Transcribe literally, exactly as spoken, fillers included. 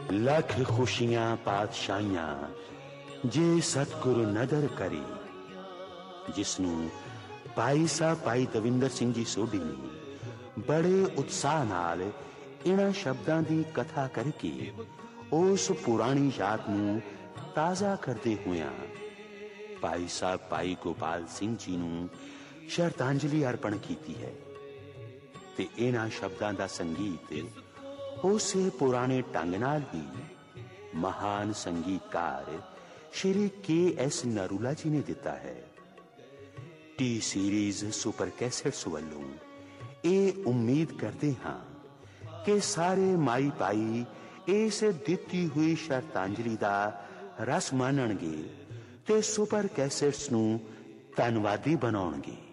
लख खुशियां पातशाहियां जे सतगुरु नदर करी। जिसनू भाई साहब भाई दविंदर सिंह जी सोढी ने बड़े उत्साह नाल इन्हां शब्दां दी कथा करके उस पुरानी याद नू ताज़ा करते हुए भाई साहब भाई गोपाल सिंह जी नू श्रद्धांजलि अर्पण कीती है। ते इन्हां शब्दां दा संगीत उसे पुराने ढंग नाल ही महान संगीतकार श्री के एस नरूला जी ने दिता है। टी सीरीज सुपर कैसेट्स वालों ये उम्मीद करते हाँ कि सारे माई भाई इस दिती हुई श्रद्धांजलि दा रस मानणगे ते सुपर कैसेट्स नू धन्नवादी बनाउणगे।